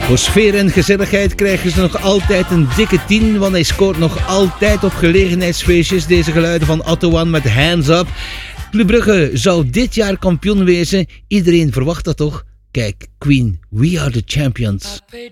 Voor sfeer en gezelligheid krijgen ze nog altijd een dikke 10, want hij scoort nog altijd op gelegenheidsfeestjes. Deze geluiden van Otto One met Hands Up. Club Brugge zou dit jaar kampioen wezen. Iedereen verwacht dat toch? Kijk, Queen, We Are The Champions.